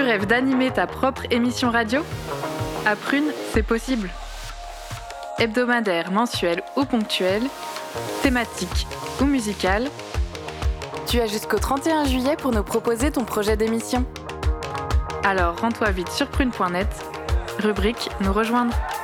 Tu rêves d'animer ta propre émission radio ? À Prune, c'est possible. Hebdomadaire, mensuel ou ponctuel, thématique ou musical, tu as jusqu'au 31 juillet pour nous proposer ton projet d'émission. Alors rends-toi vite sur prune.net, rubrique Nous rejoindre.